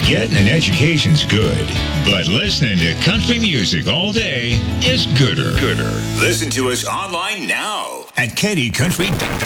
Getting an education's good, but listening to country music all day is gooder. Listen to us online now at kennycountry.com.